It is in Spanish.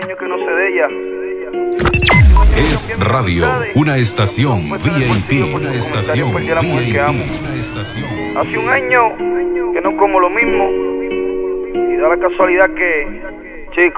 años que no sé de ella. Es radio, una estación VIP, una estación VIP, una estación. Hace un año que no como lo mismo y da la casualidad que